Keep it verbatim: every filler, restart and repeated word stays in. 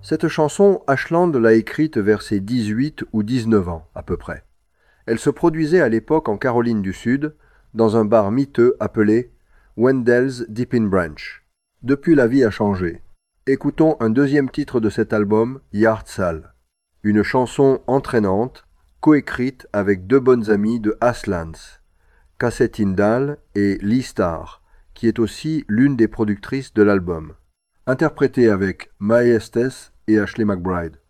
Cette chanson, Ashland l'a écrite vers ses dix-huit ou dix-neuf ans, à peu près. Elle se produisait à l'époque en Caroline du Sud, dans un bar miteux appelé Wendell's Dipping Branch. Depuis, la vie a changé. Écoutons un deuxième titre de cet album, Yard Sale. Une chanson entraînante, coécrite avec deux bonnes amies de Aslands, Cassie Tyndall et Lee Starr, qui est aussi l'une des productrices de l'album. Interprétée avec Mae Estes et Ashley McBryde.